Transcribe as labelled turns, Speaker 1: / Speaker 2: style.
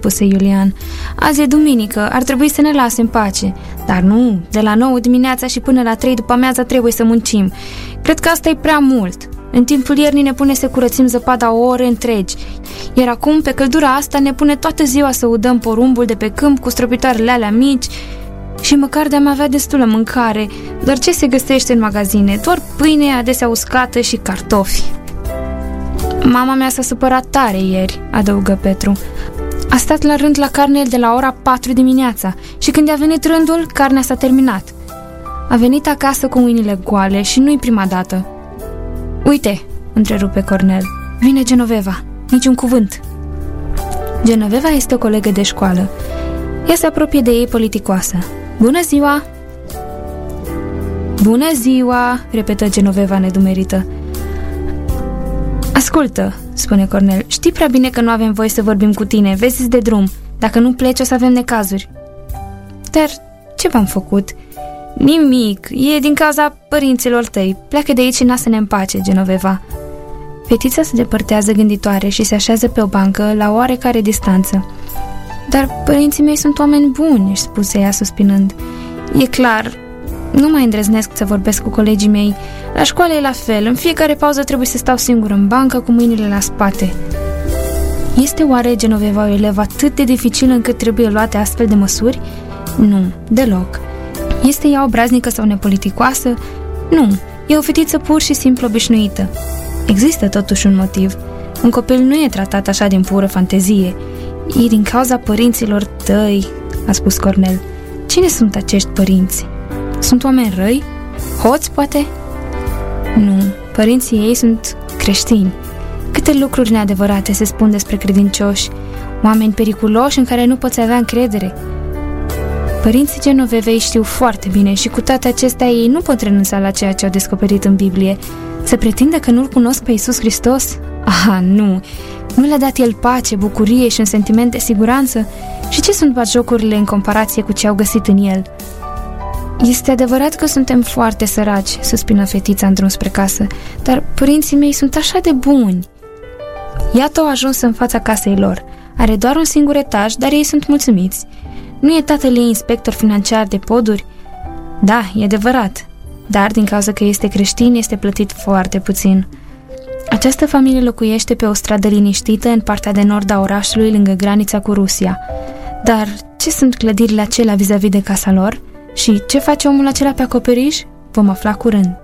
Speaker 1: spuse Iulian. Azi e duminică, ar trebui să ne lase în pace. Dar nu, de la 9 dimineața și până la 3 după amiaza trebuie să muncim. Cred că asta e prea mult. În timpul iernii ne pune să curățim zăpada ore întregi, iar acum, pe căldura asta, ne pune toată ziua să udăm porumbul de pe câmp cu stropitoarele alea mici. Și măcar de-am avea destulă mâncare, dar ce se găsește în magazine? Doar pâine adesea uscată și cartofi. Mama mea s-a supărat tare ieri, adăugă Petru. A stat la rând la carne de la ora 4 dimineața și când a venit rândul, carnea s-a terminat. A venit acasă cu mâinile goale și nu-i prima dată. Uite, întrerupe Cornel, vine Genoveva, niciun cuvânt. Genoveva este o colegă de școală. Ea se apropie de ei politicoasă. Bună ziua! Bună ziua, repetă Genoveva nedumerită. Ascultă, spune Cornel, știi prea bine că nu avem voie să vorbim cu tine, vezi de drum. Dacă nu pleci o să avem necazuri. Dar ce v-am făcut? Nimic, e din cauza părinților tăi. Pleacă de aici și lasă-ne în pace, Genoveva. Fetița se depărtează gânditoare și se așează pe o bancă la oarecare distanță. Dar părinții mei sunt oameni buni, își spuse ea suspinând. E clar, nu mai îndrăznesc să vorbesc cu colegii mei. La școală e la fel, în fiecare pauză trebuie să stau singur în bancă cu mâinile la spate. Este oare Genoveva o elevă atât de dificilă încât trebuie luate astfel de măsuri? Nu, deloc. Este ea obraznică sau nepoliticoasă? Nu, e o fetiță pur și simplu obișnuită. Există totuși un motiv. Un copil nu e tratat așa din pură fantezie. E din cauza părinților tăi, a spus Cornel. Cine sunt acești părinți? Sunt oameni răi? Hoți, poate? Nu, părinții ei sunt creștini. Câte lucruri neadevărate se spun despre credincioși, oameni periculoși în care nu poți avea încredere. Părinții Genovevei știu foarte bine și cu toate acestea ei nu pot renunța la ceea ce au descoperit în Biblie. Să pretindă că nu-L cunosc pe Iisus Hristos? Aha, nu! Nu le-a dat El pace, bucurie și un sentiment de siguranță? Și ce sunt batjocurile în comparație cu ce au găsit în El? Este adevărat că suntem foarte săraci, suspină fetița în drum spre casă, dar părinții mei sunt așa de buni. Iată au ajuns în fața casei lor. Are doar un singur etaj, dar ei sunt mulțumiți. Nu e tatăl ei inspector financiar de poduri? Da, e adevărat, dar din cauza că este creștin, este plătit foarte puțin. Această familie locuiește pe o stradă liniștită în partea de nord a orașului, lângă granița cu Rusia. Dar ce sunt clădirile acelea vis-a-vis de casa lor? Și ce face omul acela pe acoperiș? Vom afla curând.